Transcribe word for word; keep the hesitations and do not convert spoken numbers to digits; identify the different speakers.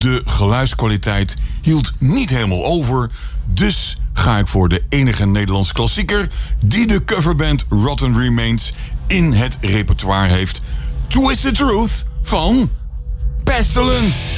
Speaker 1: De geluidskwaliteit hield niet helemaal over. Dus ga ik voor de enige Nederlandse klassieker die de coverband Rotten Remains in het repertoire heeft. Twisted Truth van Pestilence.